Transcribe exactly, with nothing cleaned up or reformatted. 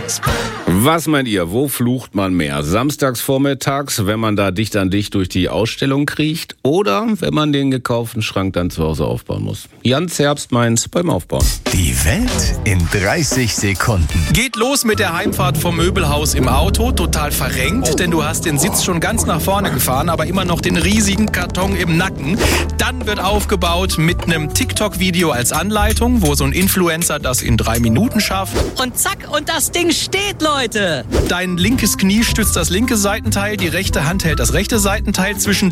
Was meint ihr, wo flucht man mehr? Samstags vormittags, wenn man da dicht an dicht durch die Ausstellung kriecht, oder wenn man den gekauften Schrank dann zu Hause aufbauen muss? Jans Herbst meint's beim Aufbauen. Die Welt in dreißig Sekunden. Geht los mit der Heimfahrt vom Möbelhaus im Auto, total verrenkt, denn du hast den Sitz schon ganz nach vorne gefahren, aber immer noch den riesigen Karton im Nacken. Dann wird aufgebaut mit einem TikTok-Video als Anleitung, wo so ein Influencer das in drei Minuten schafft. Und zack, und das Ding steht, Leute! Dein linkes Knie stützt das linke Seitenteil, die rechte Hand hält das rechte Seitenteil zwischen